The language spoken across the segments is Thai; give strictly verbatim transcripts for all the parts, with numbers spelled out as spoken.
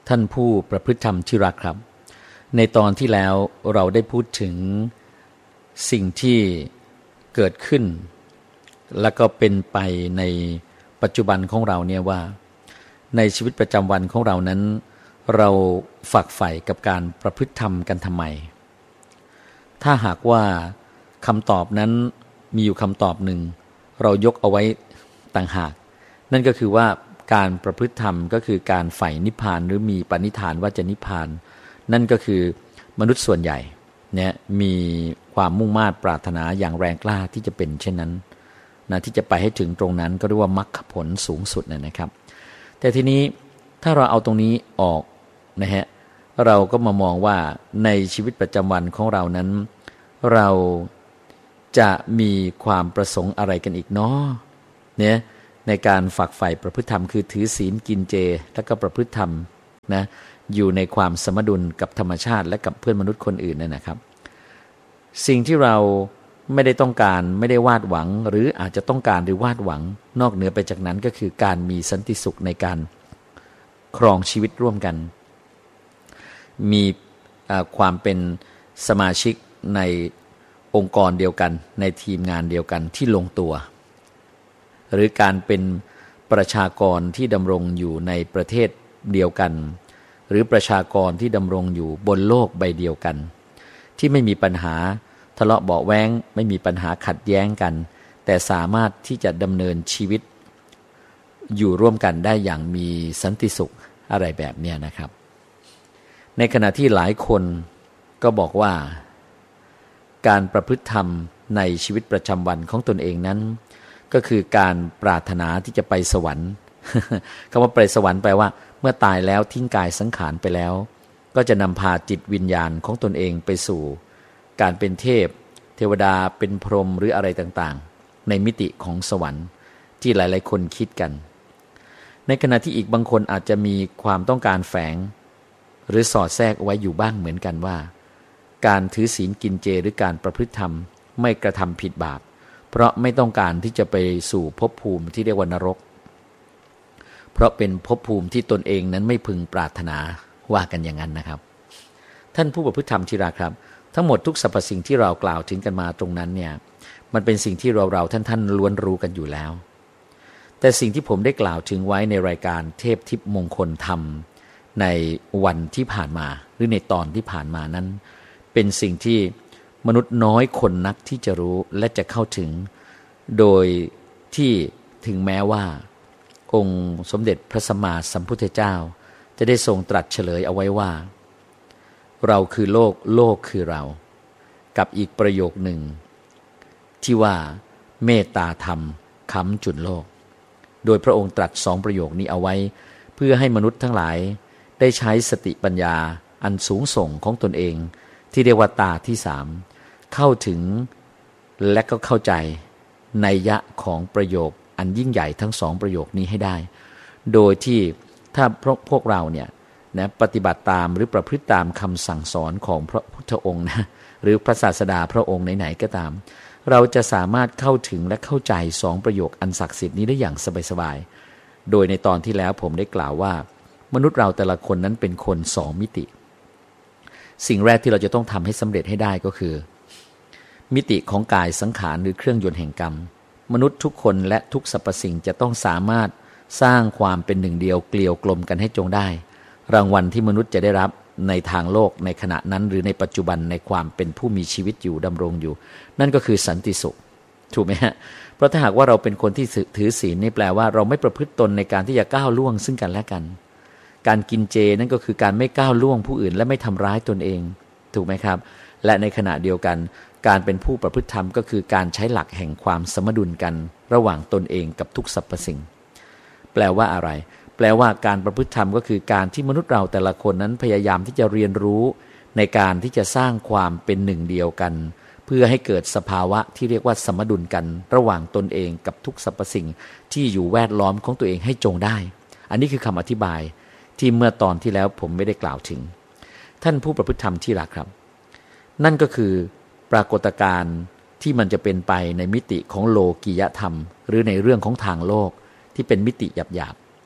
ท่านผู้ประพฤติธรรมที่รักครับในตอนที่แล้วเราได้พูดถึงสิ่งที่เกิดขึ้นแล้วก็เป็นไปในปัจจุบันของเราเนี่ยว่าในชีวิตประจำวันของเรานั้นเราฝักใฝ่กับการประพฤติธรรมกันทำไมถ้าหากว่าคำตอบนั้นมีอยู่คำตอบหนึ่งเรายกเอาไว้ต่างหากนั่นก็คือว่าการประพฤติธรรมก็คือการใฝ่นิพพานหรือมีปณิธานว่าจะนิพพานนั่นก็คือมนุษย์ส่วนใหญ่เนี่ยมีความมุ่งมา่ปรารถนาอย่างแรงกล้าที่จะเป็นเช่นนั้นนะที่จะไปให้ถึงตรงนั้นก็เรียกว่ามรรคผลสูงสุดนะครับแต่ทีนี้ถ้าเราเอาตรงนี้ออกนะฮะเราก็มามองว่าในชีวิตประจำวันของเรานั้นเราจะมีความประสงค์อะไรกันอีกเนาะเนี่ยในการฝักใฝ่ประพฤติธรรมคือถือศีลกินเจแล้วก็ประพฤติธรรมนะอยู่ในความสมดุลกับธรรมชาติและกับเพื่อนมนุษย์คนอื่นนั่นนะครับสิ่งที่เราไม่ได้ต้องการไม่ได้วาดหวังหรืออาจจะต้องการหรือวาดหวังนอกเหนือไปจากนั้นก็คือการมีสันติสุขในการครองชีวิตร่วมกันมีความเป็นสมาชิกในองค์กรเดียวกันในทีมงานเดียวกันที่ลงตัวหรือการเป็นประชากรที่ดำรงอยู่ในประเทศเดียวกันหรือประชากรที่ดำรงอยู่บนโลกใบเดียวกันที่ไม่มีปัญหาทะเลาะเบาะแว้งไม่มีปัญหาขัดแย้งกันแต่สามารถที่จะดำเนินชีวิตอยู่ร่วมกันได้อย่างมีสันติสุขอะไรแบบนี้นะครับในขณะที่หลายคนก็บอกว่าการประพฤติธรรมในชีวิตประจำวันของตนเองนั้นก็คือการปรารถนาที่จะไปสวรรค์ คำว่าไปสวรรค์แปลว่าเมื่อตายแล้วทิ้งกายสังขารไปแล้วก็จะนำพาจิตวิญญาณของตนเองไปสู่การเป็นเทพเทวดาเป็นพรหมหรืออะไรต่างๆในมิติของสวรรค์ที่หลายๆคนคิดกันในขณะที่อีกบางคนอาจจะมีความต้องการแฝงหรือสอดแทรกไว้อยู่บ้างเหมือนกันว่าการถือศีลกินเจหรือการประพฤติธรรมไม่กระทำผิดบาปเพราะไม่ต้องการที่จะไปสู่ภพภูมิที่เรียกว่านรกเพราะเป็นภพภูมิที่ตนเองนั้นไม่พึงปรารถนาว่ากันอย่างนั้นนะครับท่านผู้ประพฤติธรรมที่รักครับทั้งหมดทุกสรรพสิ่งที่เรากล่าวถึงกันมาตรงนั้นเนี่ยมันเป็นสิ่งที่เราเราท่านท่านล้วนรู้กันอยู่แล้วแต่สิ่งที่ผมได้กล่าวถึงไว้ในรายการเทพทิพย์มงคลธรรมในวันที่ผ่านมาหรือในตอนที่ผ่านมานั้นเป็นสิ่งที่มนุษย์น้อยคนนักที่จะรู้และจะเข้าถึงโดยที่ถึงแม้ว่าองค์สมเด็จพระสัมมาสัมพุทธเจ้าจะได้ทรงตรัสเฉลยเอาไว้ว่าเราคือโลกโลกคือเรากับอีกประโยคหนึ่งที่ว่าเมตตาธรรมค้ำจุนโลกโดยพระองค์ตรัสสองประโยคนี้เอาไว้เพื่อให้มนุษย์ทั้งหลายได้ใช้สติปัญญาอันสูงส่งของตนเองที่เรียกว่าตาที่สามเข้าถึงและก็เข้าใจนัยยะของประโยคอันยิ่งใหญ่ทั้งสองประโยคนี้ให้ได้โดยที่ถ้าพวกเราเนี่ยนะปฏิบัติตามหรือประพฤติตามคำสั่งสอนของพระพุทธองค์นะหรือพระศาสดาพระองค์ไหนๆก็ตามเราจะสามารถเข้าถึงและเข้าใจสองประโยคอันศักดิ์สิทธิ์นี้ได้อย่างสบายๆโดยในตอนที่แล้วผมได้กล่าวว่ามนุษย์เราแต่ละคนนั้นเป็นคนสองมิติสิ่งแรกที่เราจะต้องทำให้สำเร็จให้ได้ก็คือมิติของกายสังขารหรือเครื่องยนต์แห่งกรรมมนุษย์ทุกคนและทุกสรรพสิ่งจะต้องสามารถสร้างความเป็นหนึ่งเดียวเกลียวกลมกันให้จงได้รางวัลที่มนุษย์จะได้รับในทางโลกในขณะนั้นหรือในปัจจุบันในความเป็นผู้มีชีวิตอยู่ดำรงอยู่นั่นก็คือสันติสุขถูกไหมฮะเพราะถ้าหากว่าเราเป็นคนที่ถือศีลนี่แปลว่าเราไม่ประพฤติตนในการที่จะก้าวล่วงซึ่งกันและกันการกินเจนั่นก็คือการไม่ก้าวล่วงผู้อื่นและไม่ทำร้ายตนเองถูกไหมครับและในขณะเดียวกันการเป็นผู้ประพฤติธรรมก็คือการใช้หลักแห่งความสมดุลกันระหว่างตนเองกับทุกสรรพสิ่งแปลว่าอะไรแปลว่าการประพฤติธรรมก็คือการที่มนุษย์เราแต่ละคนนั้นพยายามที่จะเรียนรู้ในการที่จะสร้างความเป็นหนึ่งเดียวกันเพื่อให้เกิดสภาวะที่เรียกว่าสมดุลกันระหว่างตนเองกับทุกสรรพสิ่งที่อยู่แวดล้อมของตัวเองให้จงได้อันนี้คือคำอธิบายที่เมื่อตอนที่แล้วผมไม่ได้กล่าวถึงท่านผู้ประพฤติธรรมที่รักครับนั่นก็คือปรากฏการณ์ที่มันจะเป็นไปในมิติของโลกียธรรมหรือในเรื่องของทางโลกที่เป็นมิติหยาบๆ แต่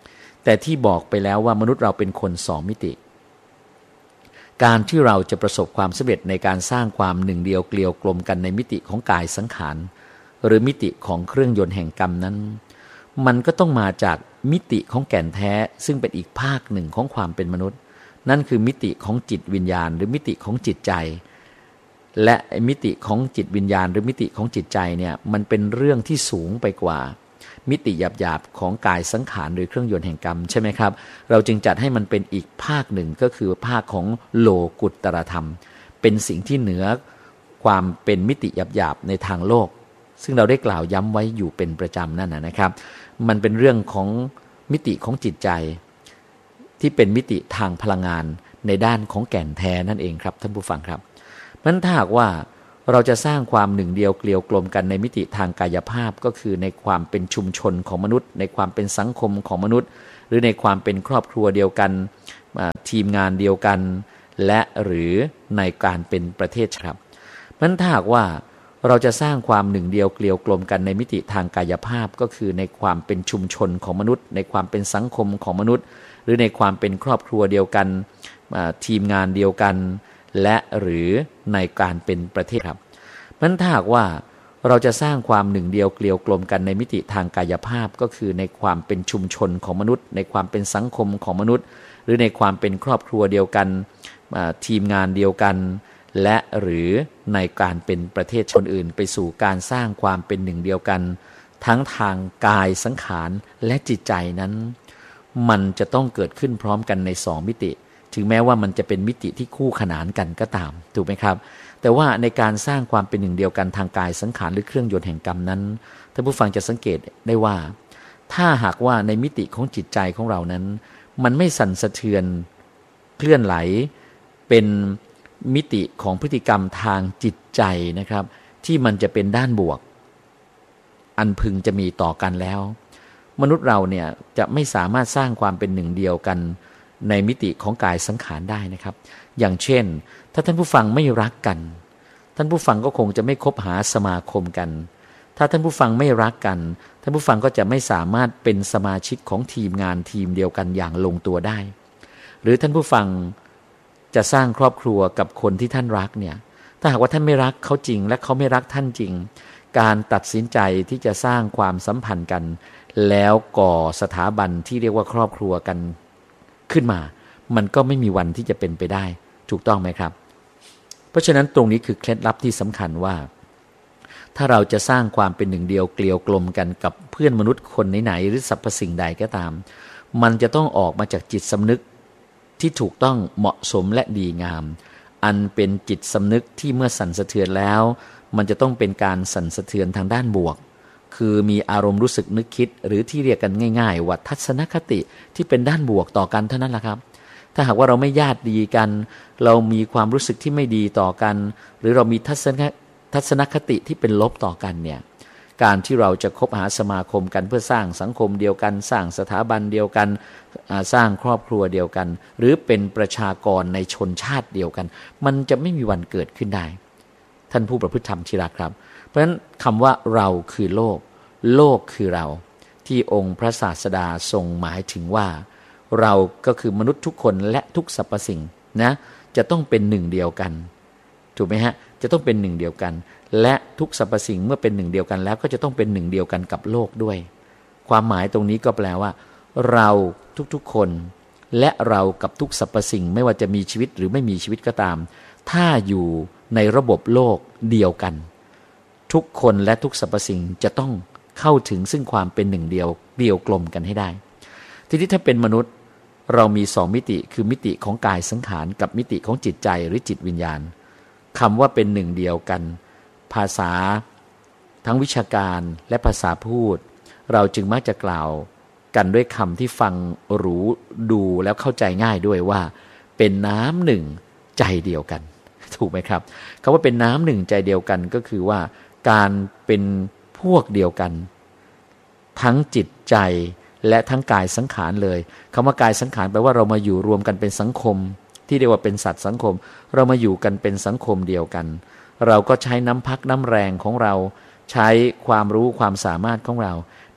แต่ที่บอกไปแล้วว่ามนุษย์เราเป็นคนสองมิติการที่เราจะประสบความสำเร็จในการสร้างความหนึ่งเดียวเกลียวกลมกันในมิติของกายสังขารหรือมิติของเครื่องยนต์แห่งกรรมนั้นมันก็ต้องมาจากมิติของแก่นแท้ซึ่งเป็นอีกภาคหนึ่งของความเป็นมนุษย์นั่นคือมิติของจิตวิญญาณหรือมิติของจิตใจและมิติของจิตวิญญาณหรือมิติของจิตใจเนี่ยมันเป็นเรื่องที่สูงไปกว่ามิติหยาบๆของกายสังขารหรือเครื่องยนต์แห่งกรรมใช่ไหมครับเราจึงจัดให้มันเป็นอีกภาคหนึ่งก็คือภาคของโลกุตตรธรรมเป็นสิ่งที่เหนือความเป็นมิติหยาบๆในทางโลกซึ่งเราได้กล่าวย้ำไว้อยู่เป็นประจำนั่นนะครับมันเป็นเรื่องของมิติของจิตใจที่เป็นมิติทางพลังงานในด้านของแก่นแท้นั่นเองครับท่านผู้ฟังครับเพราะฉะนั้นถ้าหากว่าเราจะสร้างความหนึ่งเดียวเกลียวกลมกันในมิติทางกายภาพก็คือในความเป็นชุมชนของมนุษย์ในความเป็นสังคมของมนุษย์หรือในความเป็นครอบครัวเดียวกันทีมงานเดียวกันและหรือในการเป็นประเทศครับเพราะฉะนั้นถ้าหากว่าเราจะสร้างความหนึ่งเดียวเกลียวกลมกันในมิติทางกายภาพก็คือในความเป็นชุมชนของมนุษย์ในความเป็นสังคมของมนุษย์หรือในความเป็นครอบครัวเดียวกันทีมงานเดียวกันและหรือในการเป็นประเทศครับเพราะฉะนั้นถ้าหากว่าเราจะสร้างความหนึ่งเดียวเกลียวกลมกันในมิติทางกายภาพก็คือในความเป็นชุมชนของมนุษย์ในความเป็นสังคมของมนุษย์หรือในความเป็นครอบครัวเดียวกันทีมงานเดียวกันและหรือในการเป็นประเทศชนอื่นไปสู่การสร้างความเป็นหนึ่งเดียวกันทั้งทางกายสังขารและจิตใจนั้นมันจะต้องเกิดขึ้นพร้อมกันในสองมิติถึงแม้ว่ามันจะเป็นมิติที่คู่ขนานกันก็ตามถูกไหมครับแต่ว่าในการสร้างความเป็นหนึ่งเดียวกันทางกายสังขารหรือเครื่องยนต์แห่งกรรมนั้นท่านผู้ฟังจะสังเกตได้ว่าถ้าหากว่าในมิติของจิตใจของเรานั้นมันไม่สั่นสะเทือนเคลื่อนไหลเป็นมิติของพฤติกรรมทางจิตใจนะครับที่มันจะเป็นด้านบวกอันพึงจะมีต่อกันแล้วมนุษย์เราเนี่ยจะไม่สามารถสร้างความเป็นหนึ่งเดียวกันในมิติของกายสังขารได้นะครับอย่างเช่นถ้าท่านผู้ฟังไม่รักกันท่านผู้ฟังก็คงจะไม่คบหาสมาคมกันถ้าท่านผู้ฟังไม่รักกันท่านผู้ฟังก็จะไม่สามารถเป็นสมาชิกของทีมงานทีมเดียวกันอย่างลงตัวได้หรือท่านผู้ฟังจะสร้างครอบครัวกับคนที่ท่านรักเนี่ยถ้าหากว่าท่านไม่รักเขาจริงและเขาไม่รักท่านจริงการตัดสินใจที่จะสร้างความสัมพันธ์กันแล้วก่อสถาบันที่เรียกว่าครอบครัวกันขึ้นมามันก็ไม่มีวันที่จะเป็นไปได้ถูกต้องไหมครับเพราะฉะนั้นตรงนี้คือเคล็ดลับที่สำคัญว่าถ้าเราจะสร้างความเป็นหนึ่งเดียวเกลียวกลมกันกับเพื่อนมนุษย์คนไหนๆหรือสรรพสิ่งใดก็ตามมันจะต้องออกมาจากจิตสำนึกที่ถูกต้องเหมาะสมและดีงามอันเป็นจิตสำนึกที่เมื่อสั่นสะเทือนแล้วมันจะต้องเป็นการสั่นสะเทือนทางด้านบวกคือมีอารมณ์รู้สึกนึกคิดหรือที่เรียกกันง่ายๆว่าทัศนคติที่เป็นด้านบวกต่อกันเท่านั้นแหละครับถ้าหากว่าเราไม่ญาติดีกันเรามีความรู้สึกที่ไม่ดีต่อกันหรือเรามีทัศนทัศนคติที่เป็นลบต่อกันเนี่ยการที่เราจะคบหาสมาคมกันเพื่อสร้างสังคมเดียวกันสร้างสถาบันเดียวกันสร้างครอบครัวเดียวกันหรือเป็นประชากรในชนชาติเดียวกันมันจะไม่มีวันเกิดขึ้นได้ท่านผู้ประพฤติธรรมที่รักครับเพราะฉะนั้นคำว่าเราคือโลกโลกคือเราที่องค์พระศาสดาทรงหมายถึงว่าเราก็คือมนุษย์ทุกคนและทุกสรรพสิ่งนะจะต้องเป็นหนึ่งเดียวกันถูกไหมฮะจะต้องเป็นหนึ่งเดียวกันและทุกสรรพสิ่งเมื่อเป็นหนึ่งเดียวกันแล้วก็จะต้องเป็นหนึ่งเดียวกันกับโลกด้วยความหมายตรงนี้ก็แปลว่าเราทุกๆคนและเรากับทุกสรรพสิ่งไม่ว่าจะมีชีวิตหรือไม่มีชีวิตก็ตามถ้าอยู่ในระบบโลกเดียวกันทุกคนและทุกสรรพสิ่งจะต้องเข้าถึงซึ่งความเป็นหนึ่งเดียวเดียวกลมกันให้ได้ทีนี้ถ้าเป็นมนุษย์เรามีสองมิติคือมิติของกายสังขารกับมิติของจิตใจหรือจิตวิญญาณคำว่าเป็นหนึ่งเดียวกันภาษาทั้งวิชาการและภาษาพูดเราจึงมักจะกล่าวกันด้วยคำที่ฟังรู้ดูแล้วเข้าใจง่ายด้วยว่าเป็นน้ำหนึ่งใจเดียวกันถูกไหมครับคำว่าเป็นน้ำหนึ่งใจเดียวกันก็คือว่าการเป็นพวกเดียวกันทั้งจิตใจและทั้งกายสังขารเลยคำว่ากายสังขารแปลว่าเรามาอยู่รวมกันเป็นสังคมที่เรียกว่าเป็นสัตว์สังคมเรามาอยู่กันเป็นสังคมเดียวกันเราก็ใช้น้ำพักน้ำแรงของเราใช้ความรู้ความสามารถของเรา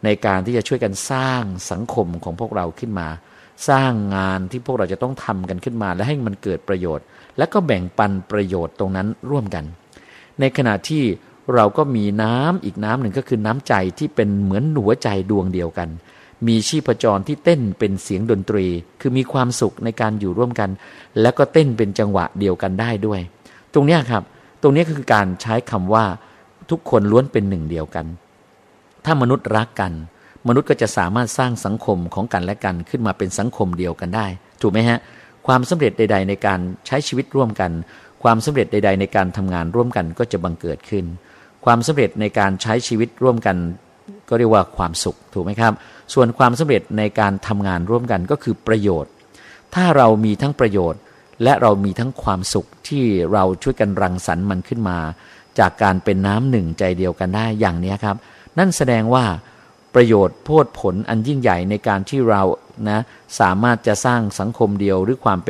ในการที่จะช่วยกันสร้างสังคมของพวกเราขึ้นมาสร้างงานที่พวกเราจะต้องทำกันขึ้นมาและให้มันเกิดประโยชน์และก็แบ่งปันประโยชน์ตรงนั้นร่วมกันในขณะที่เราก็มีน้ำอีกน้ำหนึ่งก็คือน้ำใจที่เป็นเหมือนหัวใจดวงเดียวกันมีชีพจรที่เต้นเป็นเสียงดนตรีคือมีความสุขในการอยู่ร่วมกันแล้วก็เต้นเป็นจังหวะเดียวกันได้ด้วยตรงนี้ครับตรงนี้คือการใช้คำว่าทุกคนล้วนเป็นหนึ่งเดียวกันถ้ามนุษย์รักกันมนุษย์ก็จะสามารถสร้างสังคมของกันและกันขึ้นมาเป็นสังคมเดียวกันได้ถูกไหมฮะความสำเร็จใดๆในการใช้ชีวิตร่วมกันความสำเร็จใดๆในการทำงานร่วมกันก็จะบังเกิดขึ้นความสำเร็จในการใช้ชีวิตร่วมกันก็เรียกว่าความสุขถูกไหมครับส่วนความสำเร็จในการทำงานร่วมกันก็คือประโยชน์ถ้าเรามีทั้งประโยชน์และเรามีทั้งความสุขที่เราช่วยกันรังสรรค์มันขึ้นมาจากการเป็นน้ำหนึ่งใจเดียวกันได้อย่างนี้ครับนั่นแสดงว่าประโยชน์โพดผลอันยิ่งใหญ่ในการที่เรานะสามารถจะสร้างสังคมเดียวหรือความ